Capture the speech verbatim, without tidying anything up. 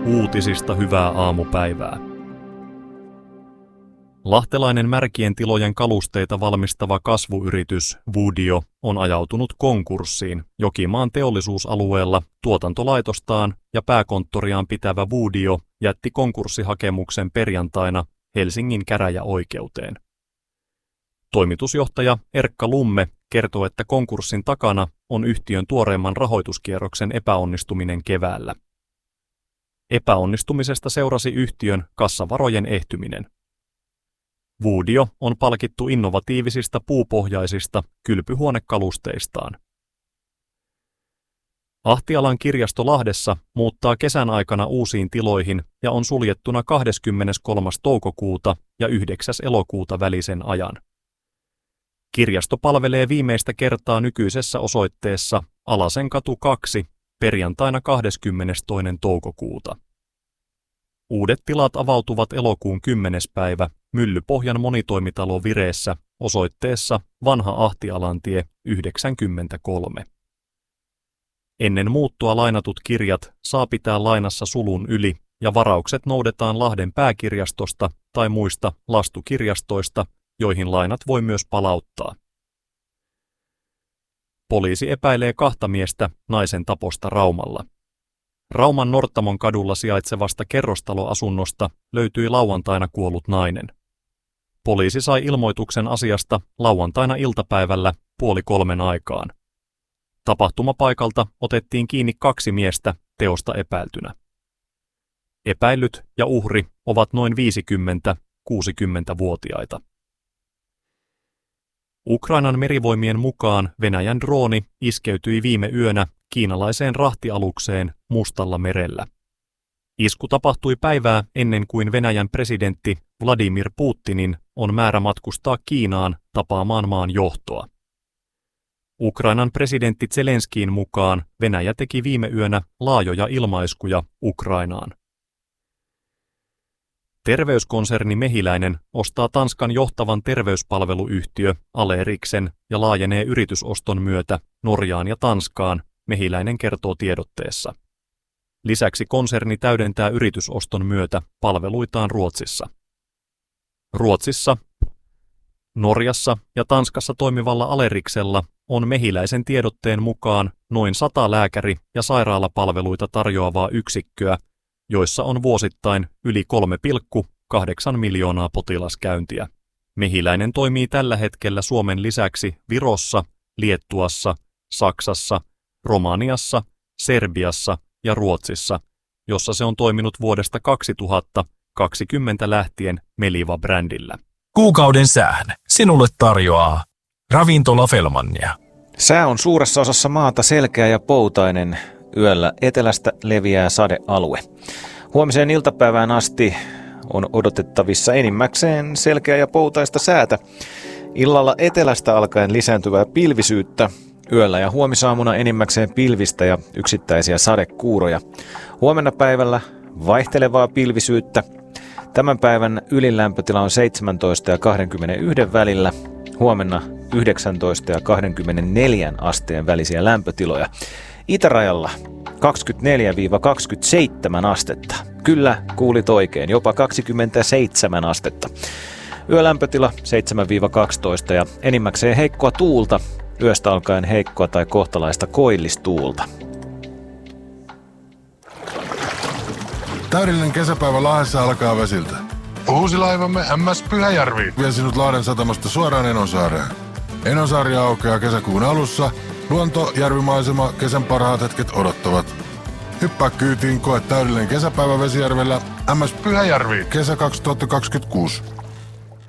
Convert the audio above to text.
Uutisista hyvää aamupäivää. Lahtelainen märkien tilojen kalusteita valmistava kasvuyritys Vudio on ajautunut konkurssiin. Jokimaan teollisuusalueella tuotantolaitostaan ja pääkonttoriaan pitävä Vudio jätti konkurssihakemuksen perjantaina Helsingin käräjäoikeuteen. Toimitusjohtaja Erkka Lumme kertoo, että konkurssin takana on yhtiön tuoreimman rahoituskierroksen epäonnistuminen keväällä. Epäonnistumisesta seurasi yhtiön kassavarojen ehtyminen. Vudio on palkittu innovatiivisista puupohjaisista kylpyhuonekalusteistaan. Ahtialan kirjasto Lahdessa muuttaa kesän aikana uusiin tiloihin ja on suljettuna kahdeskymmeneskolmas toukokuuta ja yhdeksäs elokuuta välisen ajan. Kirjasto palvelee viimeistä kertaa nykyisessä osoitteessa Alasenkatu kaksi perjantaina kahdeskymmenestoinen toukokuuta. Uudet tilat avautuvat elokuun kymmenes päivä Myllypohjan monitoimitalo Vireessä osoitteessa Vanha Ahtialantie yhdeksänkymmentäkolme. Ennen muuttoa lainatut kirjat saa pitää lainassa sulun yli ja varaukset noudetaan Lahden pääkirjastosta tai muista lastukirjastoista, joihin lainat voi myös palauttaa. Poliisi epäilee kahta miestä naisen taposta Raumalla. Rauman Norttamon kadulla sijaitsevasta kerrostaloasunnosta löytyi lauantaina kuollut nainen. Poliisi sai ilmoituksen asiasta lauantaina iltapäivällä puoli kolmen aikaan. Tapahtumapaikalta otettiin kiinni kaksi miestä teosta epäiltynä. Epäillyt ja uhri ovat noin viisikymmentä-kuusikymmentävuotiaita. Ukrainan merivoimien mukaan Venäjän drooni iskeytyi viime yönä kiinalaiseen rahtialukseen Mustalla merellä. Isku tapahtui päivää ennen kuin Venäjän presidentti Vladimir Putinin on määrä matkustaa Kiinaan tapaamaan maan johtoa. Ukrainan presidentti Zelenskiin mukaan Venäjä teki viime yönä laajoja ilmaiskuja Ukrainaan. Terveyskonserni Mehiläinen ostaa Tanskan johtavan terveyspalveluyhtiö Aleriksen ja laajenee yritysoston myötä Norjaan ja Tanskaan, Mehiläinen kertoo tiedotteessa. Lisäksi konserni täydentää yritysoston myötä palveluitaan Ruotsissa. Ruotsissa, Norjassa ja Tanskassa toimivalla Aleriksella on Mehiläisen tiedotteen mukaan noin sata lääkäri- ja sairaalapalveluita tarjoavaa yksikköä, joissa on vuosittain yli kolme pilkku kahdeksan miljoonaa potilaskäyntiä. Mehiläinen toimii tällä hetkellä Suomen lisäksi Virossa, Liettuassa, Saksassa, Romaniassa, Serbiassa ja Ruotsissa, jossa se on toiminut vuodesta kaksituhattakaksikymmentä lähtien Meliva-brändillä. Kuukauden sään sinulle tarjoaa Ravintola Fellmania. Sää on suuressa osassa maata selkeä ja poutainen. Yöllä etelästä leviää sadealue. Huomiseen iltapäivään asti on odotettavissa enimmäkseen selkeä ja poutaista säätä. Illalla etelästä alkaen lisääntyvää pilvisyyttä. Yöllä ja huomisaamuna enimmäkseen pilvistä ja yksittäisiä sadekuuroja. Huomenna päivällä vaihtelevaa pilvisyyttä. Tämän päivän ylinlämpötila on seitsemäntoista ja kaksikymmentäyksi välillä. Huomenna yhdeksäntoista ja kaksikymmentäneljä asteen välisiä lämpötiloja. Itärajalla kaksikymmentäneljä kaksikymmentäseitsemän astetta. Kyllä, kuulit oikein, jopa kaksikymmentäseitsemän astetta. Yölämpötila seitsemän kaksitoista ja enimmäkseen heikkoa tuulta. Yöstä alkaen heikkoa tai kohtalaista koillistuulta. Täydellinen kesäpäivä Lahdessa alkaa vesiltä. Uusi laivamme M S Pyhäjärvi vie sinut Lahden satamasta suoraan Enonsaareen. Enonsaari aukeaa kesäkuun alussa. Luonto, järvimaisema, kesän parhaat hetket odottavat. Hyppää kyytiin, koe täydellinen kesäpäivä Vesijärvellä. M S Pyhäjärvi, kesä kaksituhattakaksikymmentäkuusi.